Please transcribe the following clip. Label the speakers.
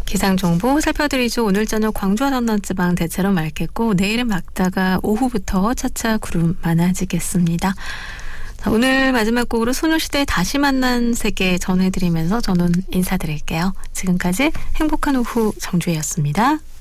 Speaker 1: 기상정보 살펴드리죠. 오늘 저녁 광주와 전남지방 대체로 맑겠고 내일은 맑다가 오후부터 차차 구름 많아지겠습니다. 자, 오늘 마지막 곡으로 소녀시대의 다시 만난 세계 전해드리면서 저는 인사드릴게요. 지금까지 행복한 오후 정주혜였습니다.